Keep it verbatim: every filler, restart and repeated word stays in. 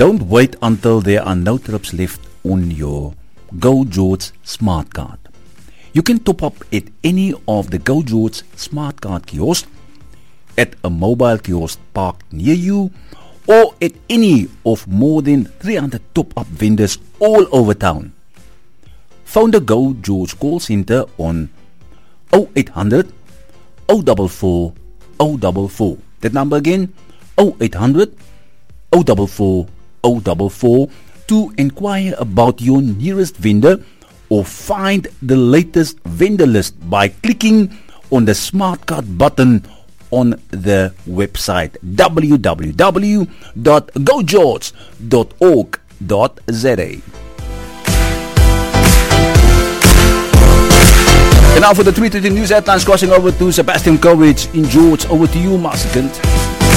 Don't wait until there are no trips left on your Go George smart card. You can top up at any of the Go George smart card kiosks, at a mobile kiosk parked near you, or at any of more than three hundred top-up vendors all over town. Phone the Go George call center on oh eight hundred, oh four four, oh four four. That number again, oh eight hundred, oh four four, oh four four, to inquire about your nearest vendor or find the latest vendor list by clicking on the smart card button on the website w w w dot go george dot org dot z a. And now for the three thirty news headlines, crossing over to Sebastian Courage in George. Over to you, Master Kent.